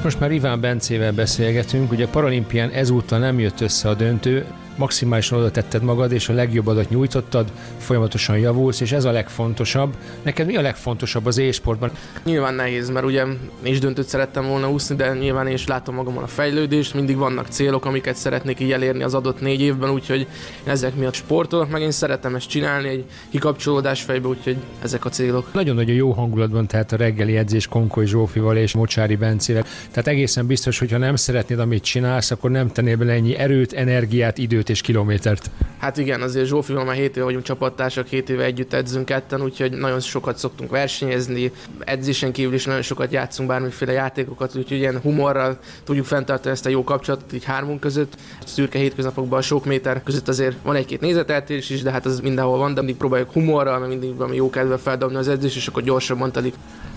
Most már Iván Bencével beszélgetünk, ugye a paralimpián ezúttal nem jött össze a döntő, maximálisan oda tetted magad, és a legjobbadat nyújtottad, folyamatosan javulsz, és ez a legfontosabb. Neked mi a legfontosabb az e-sportban? Nyilván nehéz, mert ugye én is döntőt szerettem volna úszni, de nyilván én is látom magamon a fejlődést, mindig vannak célok, amiket szeretnék így elérni az adott 4 évben, úgyhogy ezek miatt sportolok, meg én szeretem ezt csinálni, egy kikapcsolódás fejbe, úgyhogy ezek a célok. Nagyon jó hangulatban tehát a reggeli edzés Konkoly Zsófival és Mocsári Bencével. Tehát egészen biztos, hogy ha nem szeretnéd, amit csinálsz, akkor nem tennél bele ennyi erőt, energiát, időt és kilométert. Hát igen, azért Zsófival már 7 éve vagyunk csapattársak, 7 éve együtt edzünk ketten, úgyhogy nagyon sokat szoktunk versenyezni, edzésen kívül is nagyon sokat játszunk bármiféle játékokat, úgyhogy ilyen humorral tudjuk fenntartani ezt a jó kapcsolatot így hármunk között. Szürke hétköznapokban a sok méter között azért van egy-két nézeteltérés is, de hát az mindenhol van, de mindig próbáljuk humorral, meg mindig valami jó kedvel feldobni az edzés, és akkor gyorsabban telik.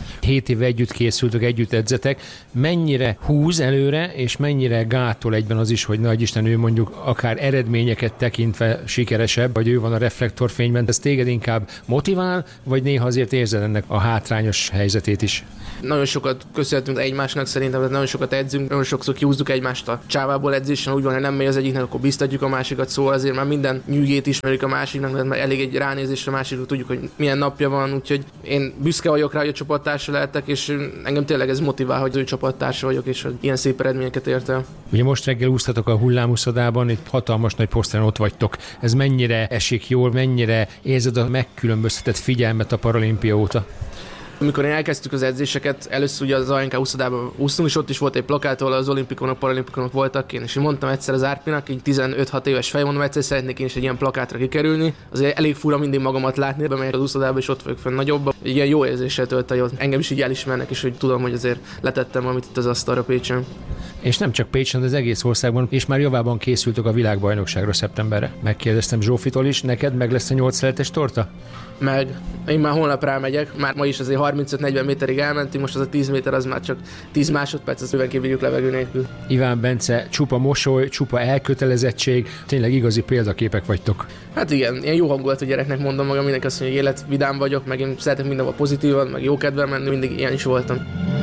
7 éve együtt készültök, együtt edzetek. Mennyire húz előre, és mennyire gátol egyben az is, hogy nagy Isten, ő mondjuk akár eredményeket tekintve sikeresebb, vagy ő van a reflektorfényben, ez téged inkább motivál, vagy néha azért érzed ennek a hátrányos helyzetét is? Nagyon sokat köszönhetünk egymásnak szerintem, tehát nagyon sokat edzünk, nagyon sokszor kiúzzuk egymást a csávából edzésen, úgy van, hogy nem megy az egyiknek, akkor biztatjuk a másikat, szóval azért már minden nyűgét ismerjük a másiknak, mert elég egy ránézésre a másikról tudjuk, hogy milyen napja van, úgyhogy én büszke vagyok rá, hogy a csapattársa lehetek, és engem tényleg ez motivál, hogy ő csapattársa vagyok, és hogy ilyen szép eredményeket ért el. Ugye most reggel úsztatok a hullámúszodában, itt hatalmas nagy poszteren ott vagytok. Ez mennyire esik jól, mennyire érzed a megkülönböztetett figyelmet a paralimpia óta? Amikor én elkezdtük az edzéseket, először ugye az ANK úszodában úsztunk, és ott is volt egy plakát, ahol az olimpikonok, paralimpikonok voltak én, és én mondtam egyszer az Árpinak, így 15-6 éves fej, mondom, egyszer szeretnék én is egy ilyen plakátra kikerülni. Azért elég fura mindig magamat látni, bemegyek az úszodába, és ott vagyok fenn nagyobb. Ilyen jó érzéssel tölt el, engem is így elismernek, és hogy tudom, hogy azért letettem valamit itt az asztalra Pécsen. És nem csak Pécsen, de az egész országban, és már javában készültök a világbajnokságra szeptemberre. Megkérdeztem Zsófitól is, neked meg lesz a 8 szeletes torta? Meg. Én már holnap rámegyek, már ma is azért 35-40 méterig elmentünk, most az a 10 méter az már csak 10 másodperc, az bőven kívüljük levegő nélkül. Iván Bence, csupa mosoly, csupa elkötelezettség, tényleg igazi példaképek vagytok. Hát igen, ilyen jó hangulatú gyereknek mondom magam, mindenki azt mondja, hogy életvidám vagyok, meg én szeretek mindenhol pozitívan, meg jó kedvel menni, mindig ilyen is voltam.